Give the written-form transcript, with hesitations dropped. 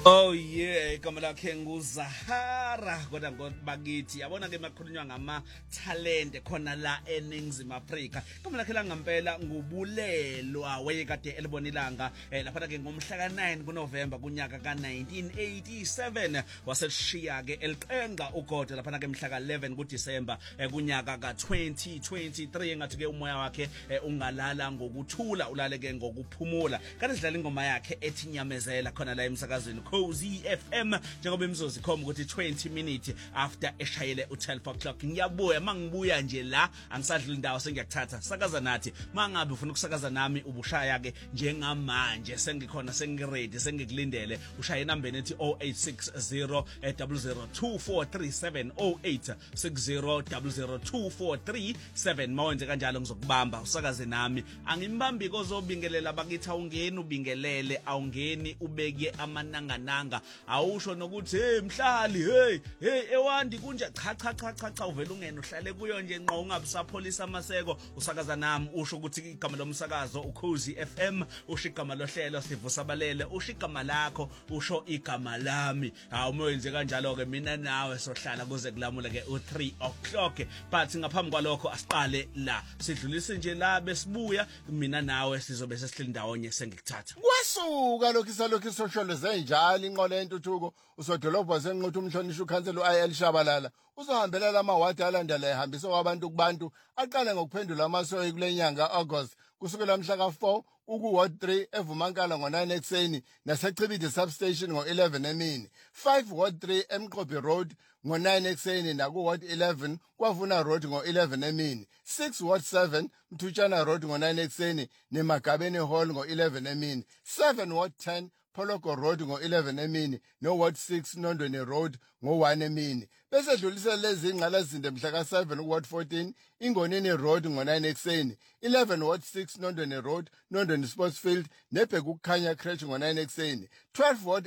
Oh yeah, igama lakhe nguZahara kodwa ngobakithi yabona ke makhulunywa ngama talent khona la eNingizimu Afrika. Igama lakhe langempela ngubulelwa wayekade elibonilanga lapha ke ngomhla ka9 kuNovember kunyaka ka1987 waseshiya ke eliqenga uGodo lapha ke mhla ka11 kuDisemba kunyaka ka2023 ngathi ke umoya wakhe ungalala ngokuthula ulale ke ngokuphumula. Kanti sidlala ingoma yakhe ethi Nyamezela khona la emsakazweni Cozy FM njengoba imzozi khoma ukuthi 20 minutes after eshayele u12 o'clock ngiyabuya mangibuya nje la angisadlula indawo sengiyakuthatha sakaza nathi mangabe ufuna ukusakaza nami ubushaya ke njengamanje sengikhona sengiready sengikulindele ushaya inambeni ethi 0860 002437 0860 002437 mawenze kanjalo ngizokubamba usakaze nami angimbambi kozobingelela bakithi awungeni ubingelele awungeni ubeke amananga nanga awusho nokuthi hey mhlali hey ewandi kunje cha uvela ungena uhlale kuyo nje ngqo ungabusapholisa amaseko usakaza nami usho ukuthi igama lomsakazo uCozy FM usho igama lohlelo sivusa balele usho igama lakho usho igama lami awumenze kanjalo ke mina nawe sohlala kuze kulamule ke u3 o'clock but ngaphambi kwalokho asiqale la sidlulise nje la besibuya mina nawe sizobe sesihleli ndawonye sengikuthatha kwasuka lokho socialize njalo inqola yentuthuko usodolobha senquthu umhlonishwa ukhansela uIL Shabalala uzohambela lamawadi alandela ehambisa kwabantu kubantu aqale ngokuphendula amasoyi kulenyanga August kusukela mhla ka4 uku-Ward 3 eVumankala ngo9 ekseni naseChibidi substation ngo11 emini 5 Ward 3 eMqobi Road ngo9 ekseni naku-Ward 11 kwaVuna Road ngo11 emini 6 Ward 7 Mthutshana Road ngo9 ekseni neMagabeni Hall ngo11 emini 7 Ward 10 Poloko Road ngo11 emini no Ward 6 Nondweni Road ngo1 emini bese dlulisa lezi ingqalazinde mhla ka7 uWard 14 Ingonini Road ngo9 ekseni 11 Ward 6 Nondweni Road Nondweni Sports Field nebheka ukukhanya Crèche ngo9 ekseni 12 Ward